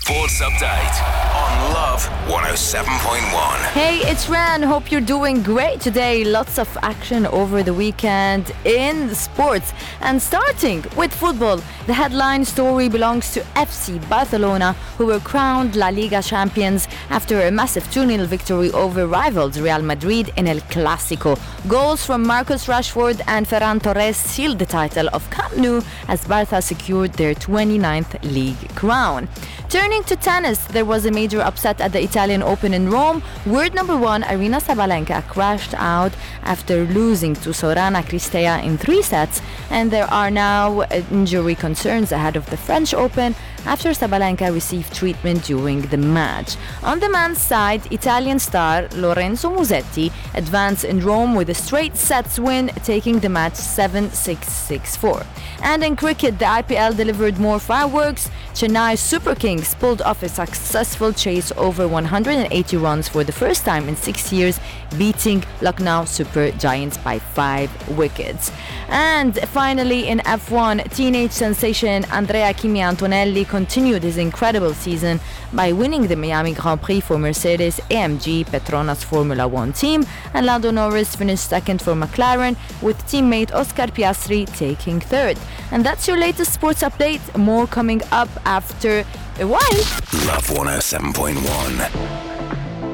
Sports Update on Love 107.1. Hey, it's Ran. Hope you're doing great today. Lots of action over the weekend in sports. And starting with football, the headline story belongs to FC Barcelona, who were crowned La Liga champions after a massive 2-0 victory over rivals Real Madrid in El Clásico. Goals from Marcus Rashford and Ferran Torres sealed the title of Camp Nou as Barça secured their 29th league crown. Turning to tennis, there was a major upset at the Italian Open in Rome. World number one, Aryna Sabalenka, crashed out after losing to Sorana Cristea in 3 sets, and there are now injury concerns ahead of the French Open after Sabalenka received treatment during the match. On the men's side, Italian star Lorenzo Musetti advanced in Rome with a straight sets win, taking the match 7-6, 6-4. And in cricket, the IPL delivered more fireworks. Chennai Super Kings pulled off a successful chase over 180 runs for the first time in 6 years, beating Lucknow Super Giants by 5 wickets. And finally, in F1, teenage sensation Andrea Kimi Antonelli continued his incredible season by winning the Miami Grand Prix for Mercedes AMG Petronas Formula One team, and Lando Norris finished second for McLaren, with teammate Oscar Piastri taking third. And that's your latest sports update. More coming up after a while. Love 107.1.